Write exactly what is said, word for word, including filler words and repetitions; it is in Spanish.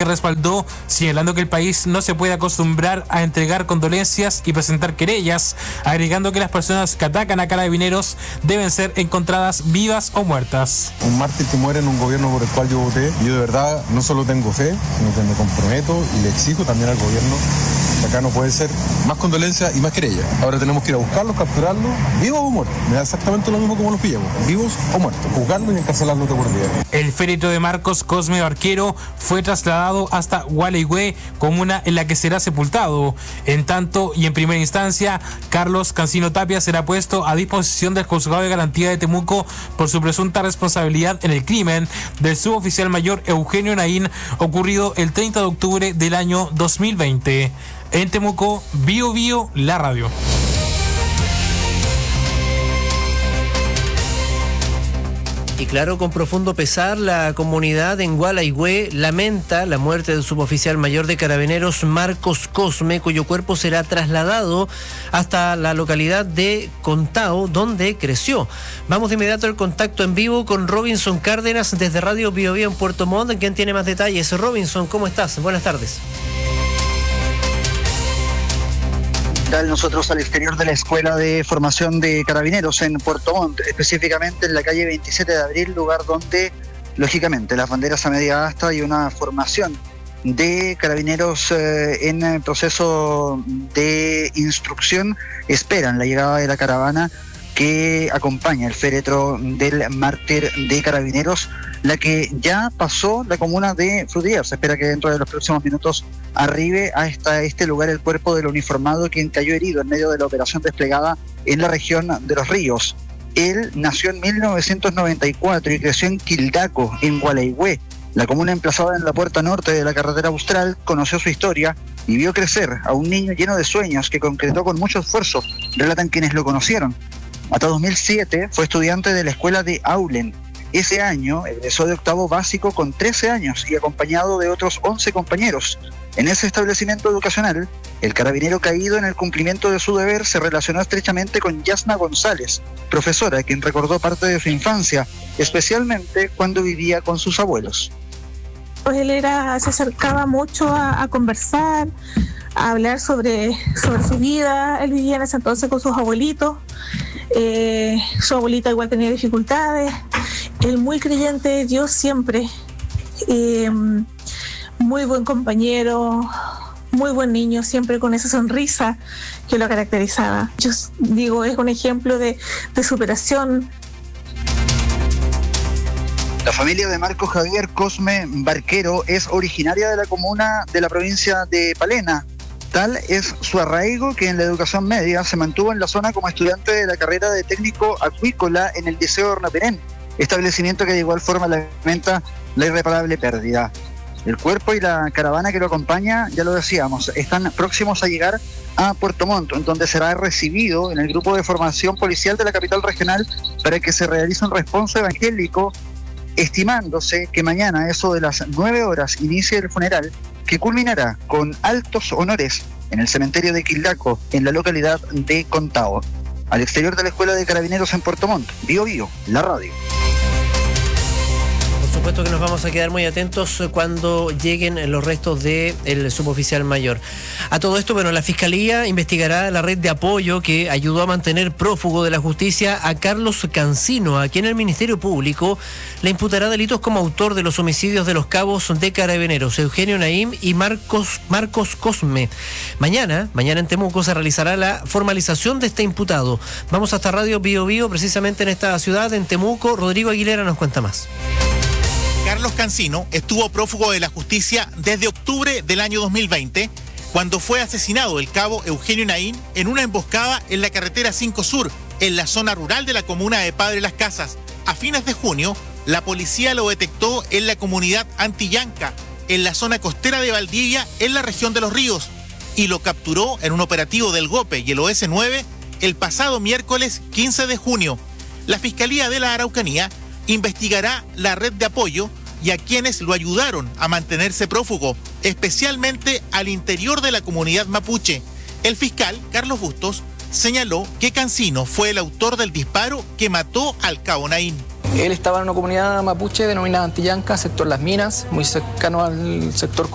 respaldó, señalando que el país no se puede acostumbrar a entregar condolencias y presentar querellas, agregando que las personas que atacan a carabineros deben ser encontradas vivas o muertas. Un mártir que muere en un gobierno por el cual yo voté, yo de verdad no solo tengo fe, sino que me comprometo y le exijo también al gobierno que acá no puede ser más condolencia y más querella. Ahora tenemos que ir a buscarlos, capturarlos, vivos o muertos. Me da exactamente lo mismo como los pillamos, vivos o muertos, juzgarlos y encarcelarlos de por vida. El féretro de Marcos Cosme Barquero fue trasladado hasta Gualeguay, comuna en la que será sepultado. En tanto, y en primera instancia, Carlos Cancino Tapia será puesto a disposición del Juzgado de Garantía de Temuco por su presunta responsabilidad en el crimen del suboficial mayor Eugenio Naín, ocurrido el treinta de octubre del año dos mil veinte. En Temuco, Bio Bio, la radio. Y claro, con profundo pesar, la comunidad en Gualeguay lamenta la muerte del suboficial mayor de Carabineros Marcos Cosme, cuyo cuerpo será trasladado hasta la localidad de Contao, donde creció. Vamos de inmediato al contacto en vivo con Robinson Cárdenas desde Radio Bio Bio en Puerto Montt, quien tiene más detalles. Robinson, ¿cómo estás? Buenas tardes. Nosotros al exterior de la Escuela de Formación de Carabineros en Puerto Montt, específicamente en la calle veintisiete de abril, lugar donde, lógicamente, las banderas a media asta y una formación de carabineros eh, en proceso de instrucción esperan la llegada de la caravana que acompaña el féretro del mártir de Carabineros, la que ya pasó la comuna de Frutillar. Se espera que dentro de los próximos minutos arribe hasta este lugar el cuerpo del uniformado quien cayó herido en medio de la operación desplegada en la región de Los Ríos. Él nació en mil novecientos noventa y cuatro y creció en Quildaco, en Gualeguay. La comuna emplazada en la puerta norte de la carretera austral conoció su historia y vio crecer a un niño lleno de sueños que concretó con mucho esfuerzo, relatan quienes lo conocieron. Hasta dos mil siete fue estudiante de la escuela de Aulen. Ese año egresó de octavo básico con trece años y acompañado de otros once compañeros. En ese establecimiento educacional, el carabinero caído en el cumplimiento de su deber se relacionó estrechamente con Yasna González, profesora quien recordó parte de su infancia, especialmente cuando vivía con sus abuelos. Pues él era, se acercaba mucho a, a conversar, a hablar sobre, sobre su vida. Él vivía en ese entonces con sus abuelitos. Eh, su abuelita igual tenía dificultades. Él muy creyente de Dios siempre. Eh, muy buen compañero, muy buen niño, siempre con esa sonrisa que lo caracterizaba. Yo digo, es un ejemplo de, de superación. La familia de Marcos Javier Cosme Barquero es originaria de la comuna de la provincia de Palena. Tal es su arraigo que en la educación media se mantuvo en la zona como estudiante de la carrera de técnico acuícola en el Liceo de Hornaperén, establecimiento que de igual forma lamenta la irreparable pérdida. El cuerpo y la caravana que lo acompaña, ya lo decíamos, están próximos a llegar a Puerto Montt, donde será recibido en el grupo de formación policial de la capital regional para que se realice un responso evangélico, estimándose que mañana, a eso de las nueve horas, inicie el funeral, que culminará con altos honores en el cementerio de Quildaco, en la localidad de Contao. Al exterior de la Escuela de Carabineros en Puerto Montt, Bio Bio, la radio. Por supuesto que nos vamos a quedar muy atentos cuando lleguen los restos del suboficial mayor. A todo esto, bueno, la Fiscalía investigará la red de apoyo que ayudó a mantener prófugo de la justicia a Carlos Cancino, a quien el Ministerio Público le imputará delitos como autor de los homicidios de los cabos de Carabineros, Eugenio Naín y Marcos, Marcos Cosme. Mañana, mañana en Temuco se realizará la formalización de este imputado. Vamos hasta Radio Bio Bio, precisamente en esta ciudad, en Temuco. Rodrigo Aguilera nos cuenta más. Carlos Cancino estuvo prófugo de la justicia desde octubre del año dos mil veinte, cuando fue asesinado el cabo Eugenio Naín en una emboscada en la carretera cinco Sur, en la zona rural de la comuna de Padre Las Casas. A fines de junio, la policía lo detectó en la comunidad Antillanca, en la zona costera de Valdivia, en la región de Los Ríos, y lo capturó en un operativo del GOPE y el O S nueve el pasado miércoles quince de junio. La Fiscalía de la Araucanía investigará la red de apoyo y a quienes lo ayudaron a mantenerse prófugo, especialmente al interior de la comunidad mapuche. El fiscal, Carlos Bustos, señaló que Cancino fue el autor del disparo que mató al cabo Naín. Él estaba en una comunidad mapuche denominada Antillanca, sector Las Minas, muy cercano al sector